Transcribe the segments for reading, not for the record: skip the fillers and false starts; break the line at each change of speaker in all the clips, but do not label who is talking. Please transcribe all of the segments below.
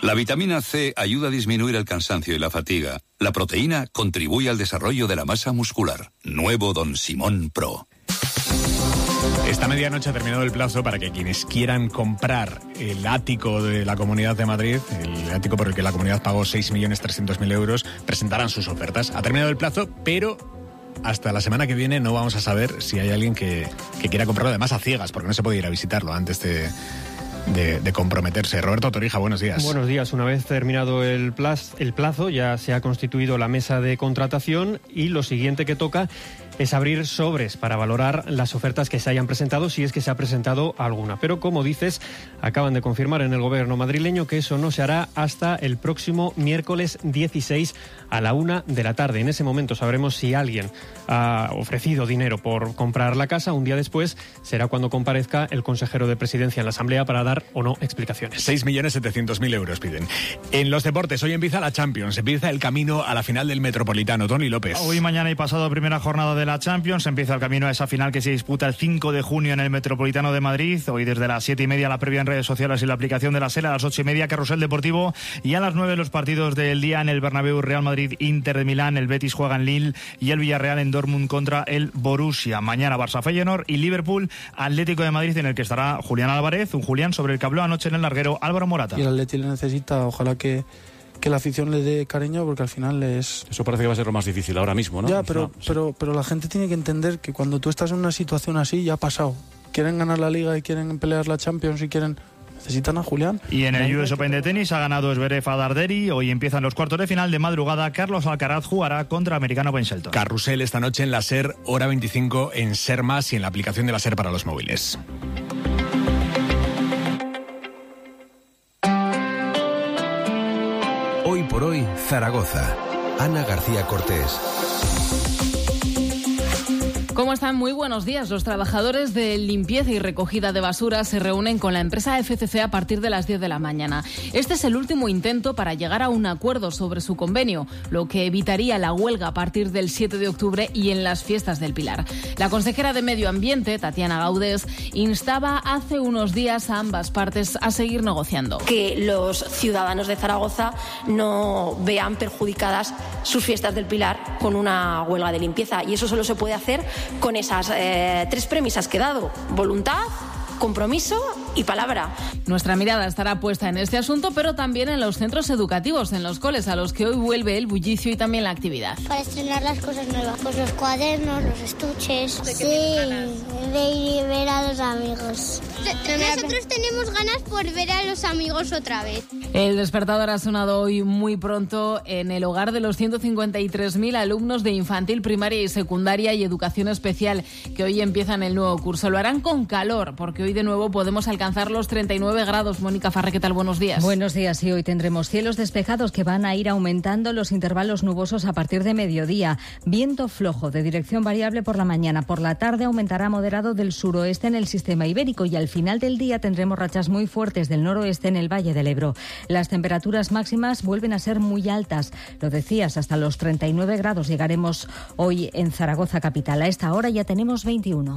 La vitamina C ayuda a disminuir el cansancio y la fatiga. La proteína contribuye al desarrollo de la masa muscular. Nuevo Don Simón Pro.
Esta medianoche ha terminado el plazo para que quienes quieran comprar el ático de la Comunidad de Madrid, el ático por el que la comunidad pagó 6.300.000 euros, presentaran sus ofertas. Ha terminado el plazo, pero hasta la semana que viene no vamos a saber si hay alguien que quiera comprarlo, además a ciegas, porque no se puede ir a visitarlo antes de comprometerse. Roberto Torija, buenos días.
Buenos días. Una vez terminado el plazo, ya se ha constituido la mesa de contratación y lo siguiente que toca es abrir sobres para valorar las ofertas que se hayan presentado, si es que se ha presentado alguna. Pero, como dices, acaban de confirmar en el gobierno madrileño que eso no se hará hasta el próximo miércoles 16 a la 1 de la tarde. En ese momento sabremos si alguien ha ofrecido dinero por comprar la casa. Un día después será cuando comparezca el consejero de Presidencia en la Asamblea para dar o no explicaciones.
6.700.000 euros piden. En los deportes, hoy empieza la Champions, empieza el camino a la final del Metropolitano. Tony López.
Hoy, mañana y pasado, primera jornada de la Champions, empieza el camino a esa final que se disputa el 5 de junio en el Metropolitano de Madrid. Hoy desde las 7:30 la previa en redes sociales y la aplicación de la SER, a las 8:30 Carrusel Deportivo y a las 9 los partidos del día en el Bernabéu. Real Madrid, Inter de Milán, el Betis juega en Lille y el Villarreal en Dortmund contra el Borussia. Mañana Barça Feyenoord y Liverpool Atlético de Madrid, en el que estará Julián Álvarez, un Julián sobre el que habló anoche en el larguero Álvaro Morata.
Y el Atleti le necesita, ojalá que la afición le dé cariño, porque al final es...
Eso parece que va a ser lo más difícil ahora mismo, ¿no?
Ya, pero la gente tiene que entender que cuando tú estás en una situación así, ya ha pasado. Quieren ganar la Liga y quieren pelear la Champions y necesitan a Julián.
Y en el US Open de tenis ha ganado Zverev a Darderi. Hoy empiezan los cuartos de final. De madrugada, Carlos Alcaraz jugará contra americano Ben Shelton.
Carrusel esta noche en la SER, hora 25 en SER Más y en la aplicación de la SER para los móviles.
Hoy por hoy, Zaragoza. Ana García Cortés.
¿Cómo están? Muy buenos días. Los trabajadores de limpieza y recogida de basura se reúnen con la empresa FCC a partir de las 10 de la mañana. Este es el último intento para llegar a un acuerdo sobre su convenio, lo que evitaría la huelga a partir del 7 de octubre y en las fiestas del Pilar. La consejera de Medio Ambiente, Tatiana Gaudés, instaba hace unos días a ambas partes a seguir negociando.
Que los ciudadanos de Zaragoza no vean perjudicadas sus fiestas del Pilar con una huelga de limpieza, y eso solo se puede hacer con esas tres premisas que he dado: voluntad, compromiso y palabra.
Nuestra mirada estará puesta en este asunto, pero también en los centros educativos, en los coles, a los que hoy vuelve el bullicio y también la actividad.
Para estrenar las cosas nuevas, pues los cuadernos, los estuches. Sí, de ir y ver a los amigos.
Nosotros tenemos ganas por ver a los amigos otra vez.
El despertador ha sonado hoy muy pronto en el hogar de los 153.000 alumnos de infantil, primaria y secundaria y educación especial, que hoy empiezan el nuevo curso. Lo harán con calor, porque hoy de nuevo podemos alcanzar los 39 grados. Mónica Farré, ¿qué tal? Buenos días.
Buenos días. Y hoy tendremos cielos despejados que van a ir aumentando los intervalos nubosos a partir de mediodía. Viento flojo de dirección variable por la mañana. Por la tarde aumentará moderado del suroeste en el sistema ibérico y al final del día tendremos rachas muy fuertes del noroeste en el Valle del Ebro. Las temperaturas máximas vuelven a ser muy altas. Lo decías, hasta los 39 grados llegaremos hoy en Zaragoza capital. A esta hora ya tenemos 21.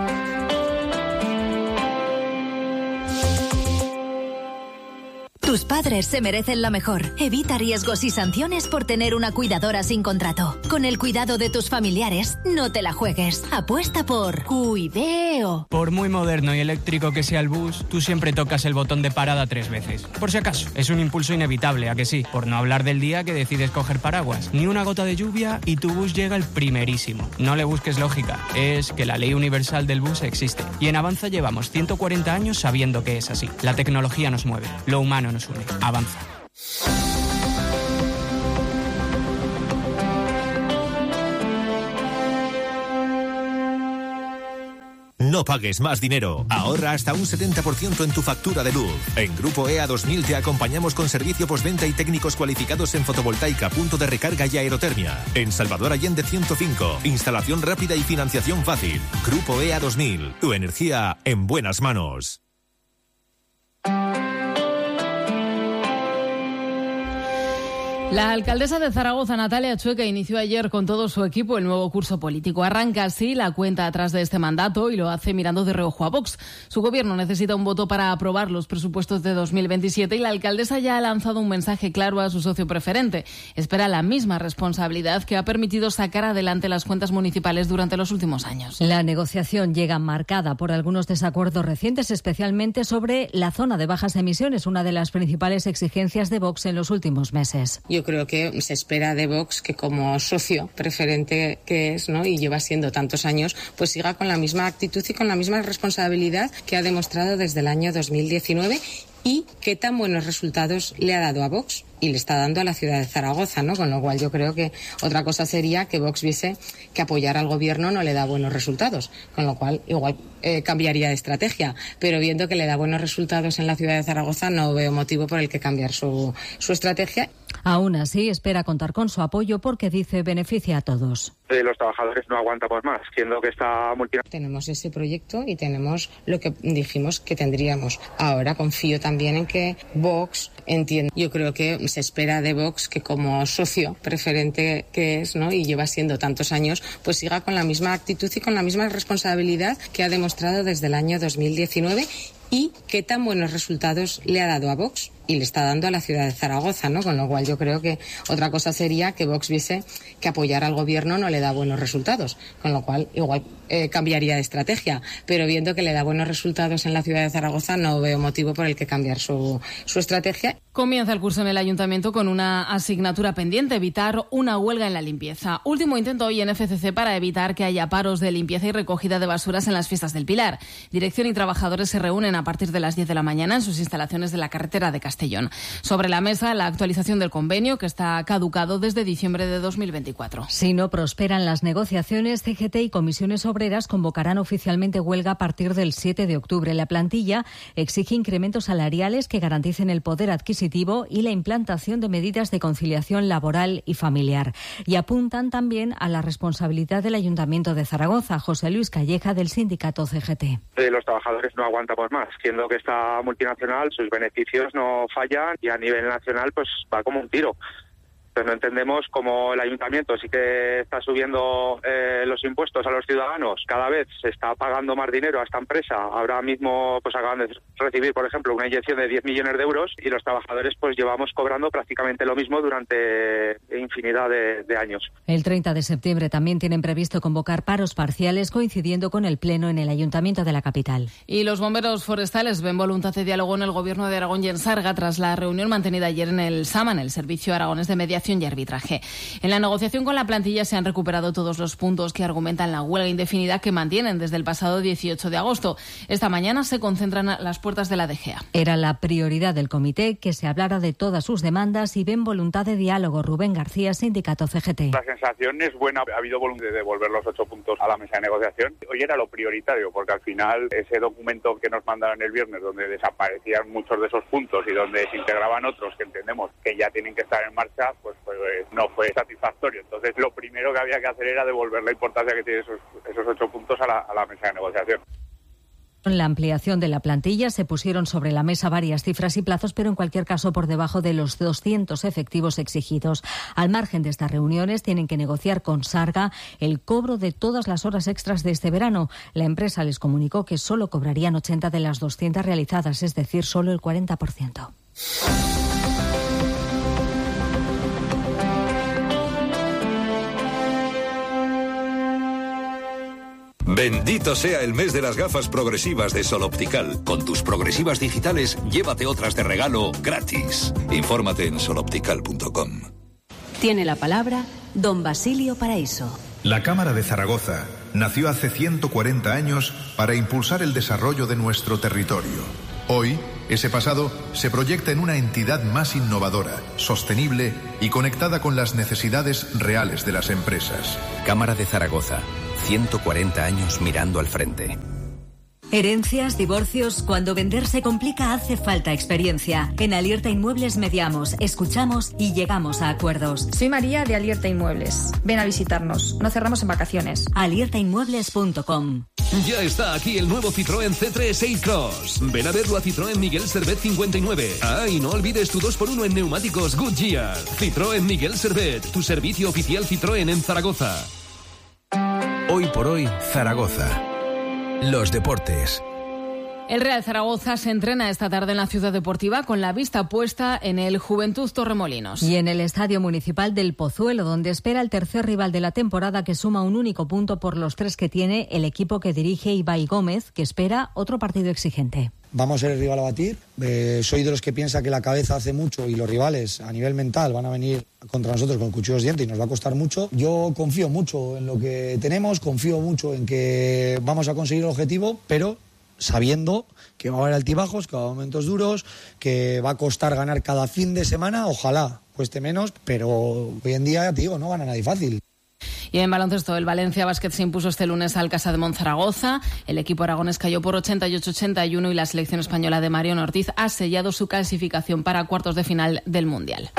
Tus padres se merecen lo mejor. Evita riesgos y sanciones por tener una cuidadora sin contrato. Con el cuidado de tus familiares, no te la juegues. Apuesta por Cuideo.
Por muy moderno y eléctrico que sea el bus, tú siempre tocas el botón de parada 3 veces. Por si acaso, es un impulso inevitable, ¿a que sí? Por no hablar del día que decides coger paraguas. Ni una gota de lluvia y tu bus llega el primerísimo. No le busques lógica, es que la ley universal del bus existe. Y en Avanza llevamos 140 años sabiendo que es así. La tecnología nos mueve, lo humano nos une. Avanza.
No pagues más dinero. Ahorra hasta un 70% en tu factura de luz. En Grupo EA 2000 te acompañamos con servicio postventa y técnicos cualificados en fotovoltaica, punto de recarga y aerotermia. En Salvador Allende 105, instalación rápida y financiación fácil. Grupo EA 2000, tu energía en buenas manos.
La alcaldesa de Zaragoza, Natalia Chueca, inició ayer con todo su equipo el nuevo curso político. Arranca así la cuenta atrás de este mandato y lo hace mirando de reojo a Vox. Su gobierno necesita un voto para aprobar los presupuestos de 2027 y la alcaldesa ya ha lanzado un mensaje claro a su socio preferente. Espera la misma responsabilidad que ha permitido sacar adelante las cuentas municipales durante los últimos años.
La negociación llega marcada por algunos desacuerdos recientes, especialmente sobre la zona de bajas emisiones, una de las principales exigencias de Vox en los últimos meses.
Yo creo que se espera de Vox que como socio preferente que es, ¿no?, y lleva siendo tantos años, pues siga con la misma actitud y con la misma responsabilidad que ha demostrado desde el año 2019 y qué tan buenos resultados le ha dado a Vox y le está dando a la ciudad de Zaragoza, ¿no? Con lo cual yo creo que otra cosa sería que Vox viese que apoyar al gobierno no le da buenos resultados, con lo cual igual cambiaría de estrategia, pero viendo que le da buenos resultados en la ciudad de Zaragoza no veo motivo por el que cambiar su estrategia.
Aún así, espera contar con su apoyo porque dice beneficia a todos.
Los trabajadores no aguantamos más, siendo que está multinacional.
Tenemos ese proyecto y tenemos lo que dijimos que tendríamos. Ahora confío también en que Vox entienda. Yo creo que se espera de Vox que como socio preferente que es, ¿no?, y lleva siendo tantos años, pues siga con la misma actitud y con la misma responsabilidad que ha demostrado desde el año 2019 y qué tan buenos resultados le ha dado a Vox y le está dando a la ciudad de Zaragoza, ¿no? Con lo cual yo creo que otra cosa sería que Vox viese que apoyar al gobierno no le da buenos resultados, con lo cual igual cambiaría de estrategia, pero viendo que le da buenos resultados en la ciudad de Zaragoza no veo motivo por el que cambiar su estrategia.
Comienza el curso en el ayuntamiento con una asignatura pendiente, evitar una huelga en la limpieza. Último intento hoy en FCC para evitar que haya paros de limpieza y recogida de basuras en las fiestas del Pilar. Dirección y trabajadores se reúnen a partir de las 10 de la mañana en sus instalaciones de la carretera de Castellón. Sobre la mesa, la actualización del convenio, que está caducado desde diciembre de 2024.
Si no prosperan las negociaciones, CGT y comisiones obreras convocarán oficialmente huelga a partir del 7 de octubre. La plantilla exige incrementos salariales que garanticen el poder adquisitivo y la implantación de medidas de conciliación laboral y familiar. Y apuntan también a la responsabilidad del Ayuntamiento de Zaragoza. José Luis Calleja, del sindicato CGT.
Los trabajadores no aguantamos más, siendo que esta multinacional, sus beneficios no fallan y a nivel nacional pues va como un tiro. Entonces no entendemos cómo el ayuntamiento sí que está subiendo los impuestos a los ciudadanos. Cada vez se está pagando más dinero a esta empresa. Ahora mismo pues acaban de recibir, por ejemplo, una inyección de 10 millones de euros y los trabajadores pues llevamos cobrando prácticamente lo mismo durante infinidad de años.
El 30 de septiembre también tienen previsto convocar paros parciales coincidiendo con el pleno en el ayuntamiento de la capital.
Y los bomberos forestales ven voluntad de diálogo en el gobierno de Aragón y en Sarga tras la reunión mantenida ayer en el SAMAN, el Servicio Aragonés de Mediación y Arbitraje. En la negociación con la plantilla se han recuperado todos los puntos que argumentan la huelga indefinida que mantienen desde el pasado 18 de agosto. Esta mañana se concentran a las puertas de la DGA.
Era la prioridad del comité que se hablara de todas sus demandas y ven voluntad de diálogo. Rubén García, sindicato CGT.
La sensación es buena. Ha habido voluntad de devolver los 8 puntos a la mesa de negociación. Hoy era lo prioritario porque al final ese documento que nos mandaron el viernes donde desaparecían muchos de esos puntos y donde se integraban otros que entendemos que ya tienen que estar en marcha, pues no fue satisfactorio. Entonces lo primero que había que hacer era devolver la importancia que tiene esos 8 puntos a la mesa de negociación.
Con la ampliación de la plantilla se pusieron sobre la mesa varias cifras y plazos, pero en cualquier caso por debajo de los 200 efectivos exigidos. Al margen de estas reuniones tienen que negociar con Sarga el cobro de todas las horas extras de este verano. La empresa les comunicó que solo cobrarían 80 de las 200 realizadas, es decir, solo el 40%.
Bendito sea el mes de las gafas progresivas de Sol Optical. Con tus progresivas digitales, llévate otras de regalo gratis. Infórmate en soloptical.com.
Tiene la palabra don Basilio Paraíso.
La Cámara de Zaragoza nació hace 140 años para impulsar el desarrollo de nuestro territorio. Hoy, ese pasado se proyecta en una entidad más innovadora, sostenible y conectada con las necesidades reales de las empresas.
Cámara de Zaragoza. 140 años mirando al frente.
Herencias, divorcios, cuando vender se complica hace falta experiencia. En Alierta Inmuebles mediamos, escuchamos y llegamos a acuerdos.
Soy María de Alierta Inmuebles. Ven a visitarnos, no cerramos en vacaciones.
aliertainmuebles.com.
Ya está aquí el nuevo Citroën C3 e-Cross. Ven a verlo a Citroën Miguel Servet 59. Y no olvides tu 2x1 en neumáticos Goodyear. Citroën Miguel Servet, tu servicio oficial Citroën en Zaragoza.
Hoy por hoy, Zaragoza. Los deportes.
El Real Zaragoza se entrena esta tarde en la Ciudad Deportiva con la vista puesta en el Juventud Torremolinos.
Y en el Estadio Municipal del Pozuelo, donde espera el tercer rival de la temporada, que suma un único punto por los 3 que tiene el equipo que dirige Ibai Gómez, que espera otro partido exigente.
Vamos a ser el rival a batir. Soy de los que piensa que la cabeza hace mucho y los rivales a nivel mental van a venir contra nosotros con cuchillos de dientes y nos va a costar mucho. Yo confío mucho en lo que tenemos, confío mucho en que vamos a conseguir el objetivo, pero sabiendo que va a haber altibajos, que va a haber momentos duros, que va a costar ganar cada fin de semana. Ojalá cueste menos, pero hoy en día, ya te digo, no gana nadie fácil.
Y en baloncesto, el Valencia Basket se impuso este lunes al Casa de Monzaragoza. El equipo aragonés cayó por 88-81 y la selección española de Mariano Ortiz ha sellado su clasificación para cuartos de final del Mundial.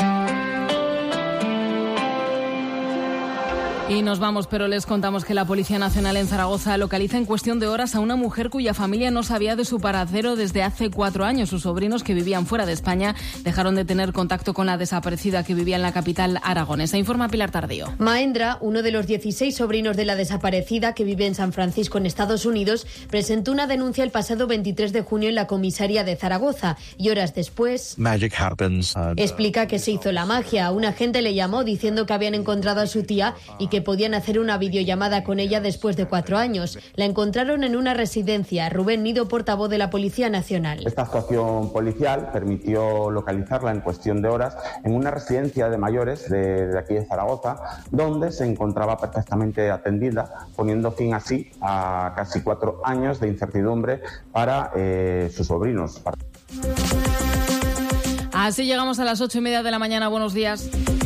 Y nos vamos, pero les contamos que la Policía Nacional en Zaragoza localiza en cuestión de horas a una mujer cuya familia no sabía de su paradero desde hace 4 años. Sus sobrinos, que vivían fuera de España, dejaron de tener contacto con la desaparecida que vivía en la capital aragonesa. Informa Pilar Tardío.
Mahendra, uno de los 16 sobrinos de la desaparecida que vive en San Francisco, en Estados Unidos, presentó una denuncia el pasado 23 de junio en la comisaría de Zaragoza y horas después explica que se hizo la magia. Un agente le llamó diciendo que habían encontrado a su tía y que podían hacer una videollamada con ella después de 4 años. La encontraron en una residencia. Rubén Nido, portavoz de la Policía Nacional.
Esta actuación policial permitió localizarla en cuestión de horas en una residencia de mayores de aquí de Zaragoza, donde se encontraba perfectamente atendida, poniendo fin así a casi 4 años de incertidumbre para sus sobrinos.
Así llegamos a las 8:30 de la mañana. Buenos días.